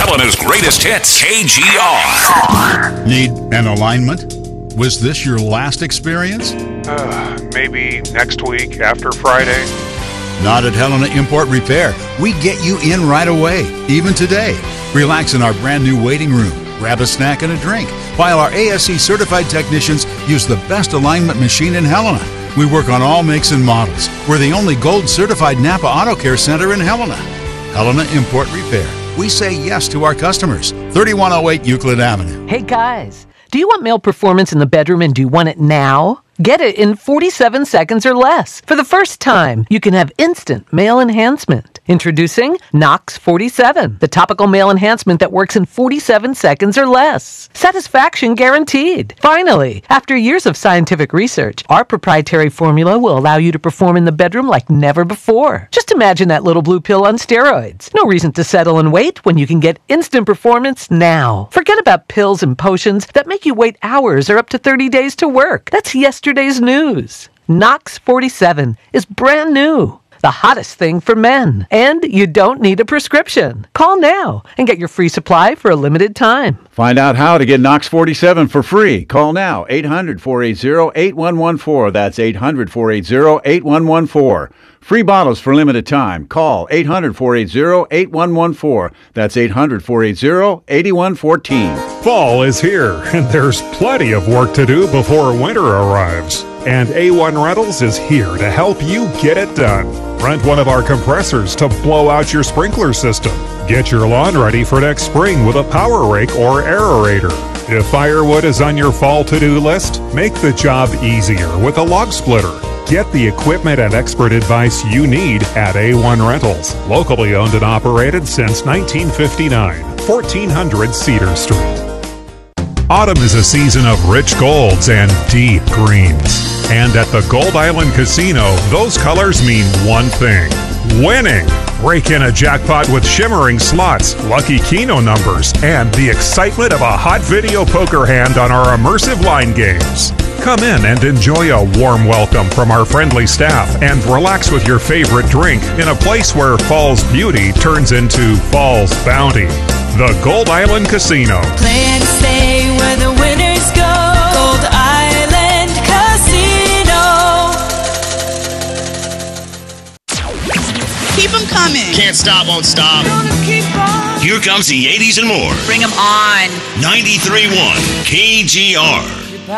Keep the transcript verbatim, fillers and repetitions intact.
Helena's greatest hits, K G R. Need an alignment? Was this your last experience? Uh, maybe next week after Friday. Not at Helena Import Repair. We get you in right away, even today. Relax in our brand new waiting room. Grab a snack and a drink, while our A S E certified technicians use the best alignment machine in Helena. We work on all makes and models. We're the only gold certified Napa Auto Care Center in Helena. Helena Import Repair. We say yes to our customers. thirty-one oh eight Euclid Avenue. Hey guys, do you want male performance in the bedroom and do you want it now? Get it in forty-seven seconds or less. For the first time, you can have instant male enhancement. Introducing Nox forty-seven, the topical male enhancement that works in forty-seven seconds or less. Satisfaction guaranteed. Finally, after years of scientific research, our proprietary formula will allow you to perform in the bedroom like never before. Just imagine that little blue pill on steroids. No reason to settle and wait when you can get instant performance now. Forget about pills and potions that make you wait hours or up to thirty days to work. That's yesterday's news. Nox forty-seven is brand new. The hottest thing for men. And you don't need a prescription. Call now and get your free supply for a limited time. Find out how to get Nox forty-seven for free. Call now, eight hundred, four eight zero, eight one one four. That's eight hundred, four eight zero, eight one one four. Free bottles for limited time. Call eight hundred, four eight zero, eight one one four. That's eight hundred, four eight zero, eight one one four. Fall is here, and there's plenty of work to do before winter arrives. And A one Rentals is here to help you get it done. Rent one of our compressors to blow out your sprinkler system. Get your lawn ready for next spring with a power rake or aerator. If firewood is on your fall to-do list, make the job easier with a log splitter. Get the equipment and expert advice you need at A one Rentals. Locally owned and operated since nineteen fifty-nine. fourteen hundred Cedar Street. Autumn is a season of rich golds and deep greens. And at the Gold Island Casino, those colors mean one thing: winning. Rake in a jackpot with shimmering slots, lucky Keno numbers, and the excitement of a hot video poker hand on our immersive line games. Come in and enjoy a warm welcome from our friendly staff and relax with your favorite drink in a place where fall's beauty turns into fall's bounty. The Gold Island Casino. Play and stay where the winners go. Gold Island Casino. Keep them coming. Can't stop, won't stop. Keep on. Here comes the eighties and more. Bring them on. ninety-three point one K G R.